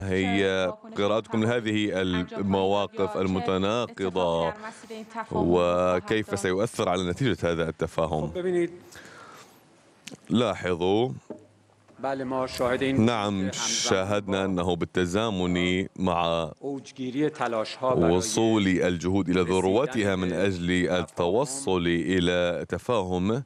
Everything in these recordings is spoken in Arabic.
هي قراءتكم لهذه المواقف المتناقضة وكيف سيؤثر على نتيجة هذا التفاهم؟ لاحظوا، نعم، شاهدنا أنه بالتزامن مع وصول الجهود إلى ذروتها من أجل التوصل إلى تفاهم،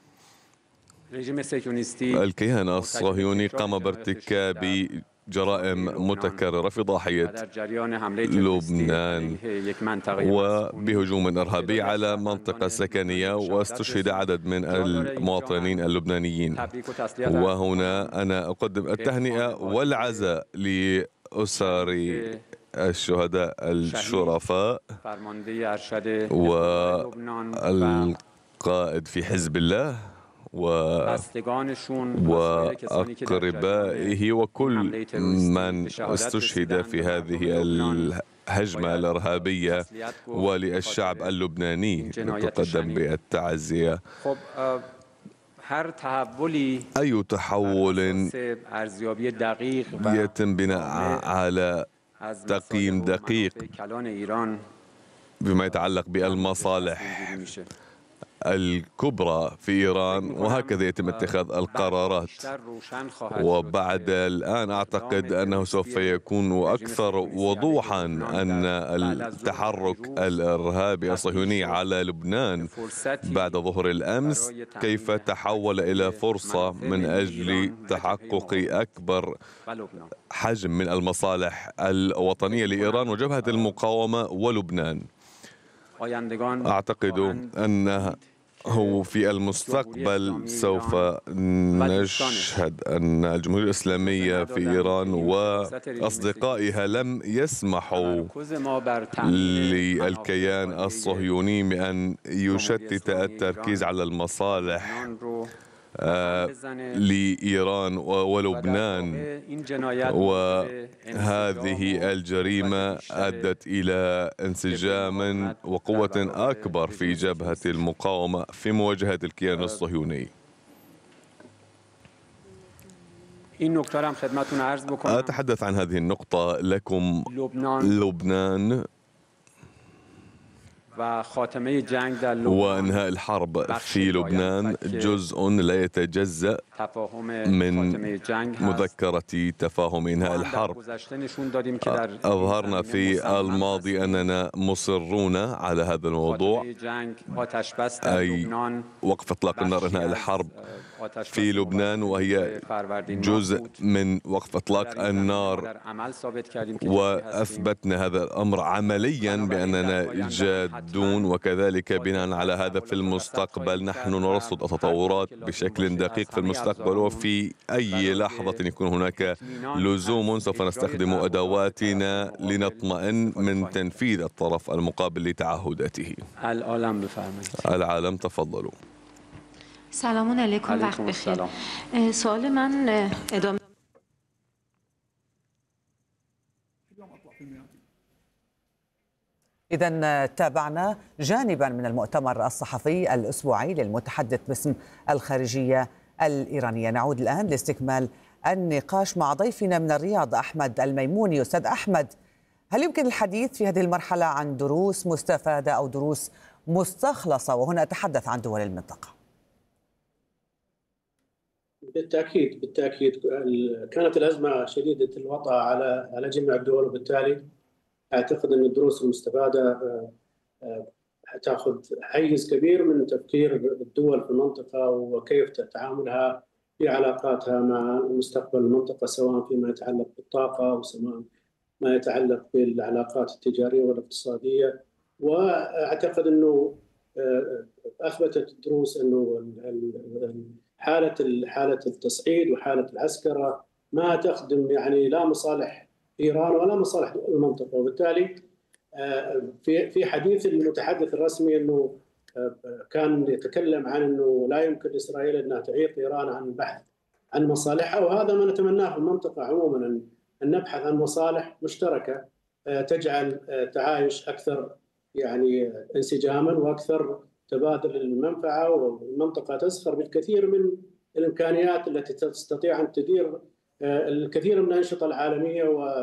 الكيان الصهيوني قام بارتكاب جرائم متكررة في ضاحية لبنان وبهجوم إرهابي على منطقة سكنية، واستشهد عدد من المواطنين اللبنانيين. وهنا أنا أقدم التهنئة والعزاء لأسر الشهداء الشرفاء والقائد في حزب الله وأقربائه وكل من استشهد في هذه الهجمة الإرهابية، وللشعب اللبناني نتقدم بالتعزية. أي تحول يتم بناء على تقييم دقيق بما يتعلق بالمصالح الكبرى في إيران، وهكذا يتم اتخاذ القرارات. وبعد الآن أعتقد أنه سوف يكون أكثر وضوحا أن التحرك الإرهابي الصهيوني على لبنان بعد ظهر الأمس كيف تحول إلى فرصة من أجل تحقق أكبر حجم من المصالح الوطنية لإيران وجبهة المقاومة ولبنان. أعتقد أنه في المستقبل سوف نشهد أن الجمهورية الإسلامية في إيران وأصدقائها لم يسمحوا للكيان الصهيوني بأن يشتت التركيز على المصالح لإيران ولبنان، وهذه الجريمة أدت إلى انسجام وقوة أكبر في جبهة المقاومة في مواجهة الكيان الصهيوني. أتحدث عن هذه النقطة لكم. لبنان وإنهاء الحرب في لبنان جزء لا يتجزأ من مذكرة تفاهم إنهاء الحرب. أظهرنا في الماضي أننا مصرون على هذا الموضوع، أي وقف إطلاق النار، إنهاء الحرب في لبنان، وهي جزء من وقف إطلاق النار. وأثبتنا هذا الأمر عمليا بأننا جادون، وكذلك بناء على هذا في المستقبل نحن نرصد التطورات بشكل دقيق في المستقبل، وفي أي لحظة يكون هناك لزوم سوف نستخدم أدواتنا لنطمئن من تنفيذ الطرف المقابل لتعهداته. العالم تفضلوا. سلام علیکم، وقت بخیر. سوال من ادامه إذا تابعنا جانبا من المؤتمر الصحفي الأسبوعي للمتحدث باسم الخارجية الإيرانية. نعود الآن لاستكمال النقاش مع ضيفنا من الرياض أحمد الميموني. أستاذ أحمد، هل يمكن الحديث في هذه المرحلة عن دروس مستفادة أو دروس مستخلصة، وهنا أتحدث عن دول المنطقة؟ بالتأكيد كانت الأزمة شديدة الوطأة على جميع الدول، وبالتالي أعتقد أن الدروس المستفادة تأخذ حيز كبير من تفكير الدول في المنطقة وكيف تعاملها في علاقاتها مع مستقبل المنطقة، سواء فيما يتعلق بالطاقة وسواء ما يتعلق بالعلاقات التجارية والاقتصادية. وأعتقد أنه أثبتت الدروس أنه حالة التصعيد وحالة العسكرة ما تخدم يعني لا مصالح إيران ولا مصالح المنطقة. وبالتالي في حديث المتحدث الرسمي أنه كان يتكلم عن أنه لا يمكن لإسرائيل أنها تعيق إيران عن البحث عن مصالحها، وهذا ما نتمناه في المنطقة عموما، أن نبحث عن مصالح مشتركة تجعل تعايش أكثر يعني انسجاما وأكثر تبادل المنفعة، والمنطقة تزخر بالكثير من الإمكانيات التي تستطيع أن تدير الكثير من الأنشطة العالمية